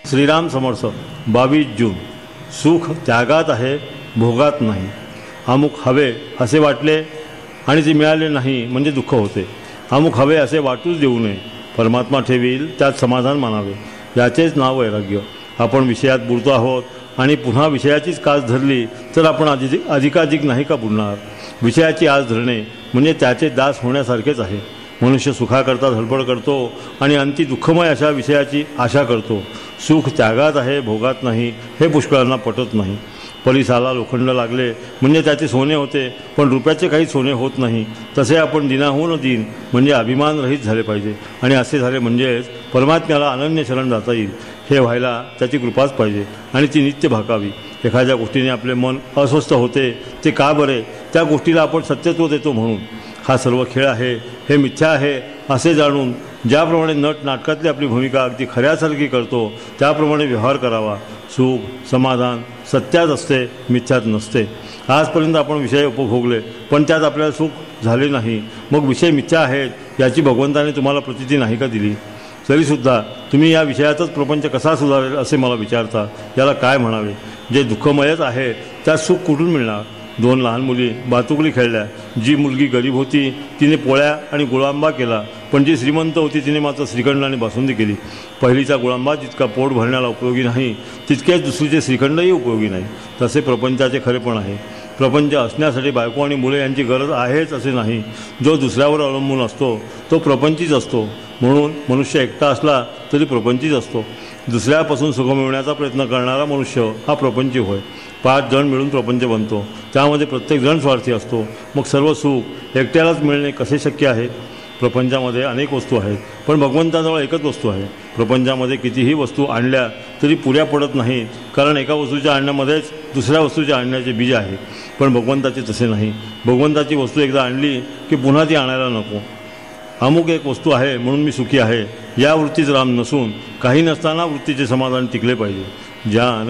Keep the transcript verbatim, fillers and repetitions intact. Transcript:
श्रीराम समर्थ बावीस जून. सुख त्यागात आहे, भोगात नाही. अमुक हवे असे वाटले आणि ते मिळाले नाही म्हणजे दुःख होते. अमुक हवे असे वाटूच देऊ नये. परमात्मा ठेवील त्यात समाधान मानावे. याचेच नाव वैराग्य. आपण विषयात बुडतो आहोत आणि पुन्हा विषयाचीच कास धरली तर आपण अधिक अधिकाधिक नाही का बुडणार. विषयाची आस धरणे म्हणजे त्याचे दास होण्यासारखेच आहे. मनुष्य सुखाकरता धडपड करतो आणि अंती दुःखमय अशा विषयाची आशा करतो. सुख त्यागात आहे, भोगात नाही हे पुष्कळांना पटत नाही. पलिसाला लोखंड लागले म्हणजे त्याचे सोने होते, पण रुपयाचे काही सोने होत नाही. तसे आपण दिनाहून दिन म्हणजे अभिमान रहित झाले पाहिजे आणि असे झाले म्हणजेच परमात्म्याला अनन्य शरण जाता येईल. हे व्हायला त्याची कृपाच पाहिजे आणि ती नित्य भाकावी. एखाद्या गोष्टीने आपले मन अस्वस्थ होते ते का बरे? त्या गोष्टीला आपण सत्यत्व देतो म्हणून. हा सर्व खेळ आहे, हे मिथ्या आहे असे जाणून ज्याप्रमाणे नट नाटकातली आपली भूमिका अगदी खऱ्यासारखी करतो त्याप्रमाणे व्यवहार करावा. सुख समाधान सत्यात असते, मिथ्यात नसते. आजपर्यंत आपण विषय उपभोगले पण त्यात आपल्याला सुख झाले नाही. मग विषय मिथ्या आहेत याची भगवंताने तुम्हाला प्रचिती नाही का दिली? तरीसुद्धा तुम्ही या विषयातच प्रपंच कसा सुधारेल असे मला विचारता. याला काय म्हणावे? जे दुःखमयच आहे त्यात सुख कुठून मिळणार? दोन लहान मुली बातुकली खेळल्या. जी मुलगी गरीब होती तिने पोळ्या आणि गुळांबा केला, पण जी श्रीमंत होती तिने मात्र श्रीखंड आणि बासुंदी केली. पहिलीचा गुळांबा जितका पोट भरण्याला उपयोगी नाही तितकेच दुसरीचे श्रीखंडही उपयोगी नाही. तसे प्रपंचाचे खरेपण आहे. प्रपंच असण्यासाठी बायको आणि मुले यांची गरज आहेच असे नाही. जो दुसऱ्यावर अवलंबून असतो तो प्रपंचीच असतो. म्हणून मनुष्य एकटा असला तरी प्रपंचीच असतो. दुसऱ्यापासून सुख मिळवण्याचा प्रयत्न करणारा मनुष्य हा प्रपंची होय. पाच जण मिळून प्रपंच बनतो, त्यामध्ये प्रत्येक जण स्वार्थी असतो. मग सर्व सुख एकट्यालाच मिळणे कसे शक्य आहे? प्रपंचामध्ये अनेक वस्तू आहेत पण भगवंताजवळ एकच वस्तू आहे. प्रपंचामध्ये कितीही वस्तू आणल्या तरी पुऱ्या पडत नाहीत, कारण एका वस्तूच्या आणण्यामध्येच दुसऱ्या वस्तूच्या आणण्याचे बीज आहे. पण भगवंताचे तसे नाही. भगवंताची वस्तू एकदा आणली की पुन्हा ती आणायला नको. अमुक एक वस्तू आहे म्हणून मी सुखी आहे या वृत्तीच राम नसून काही नसताना वृत्तीचे समाधान टिकले पाहिजे. ज्या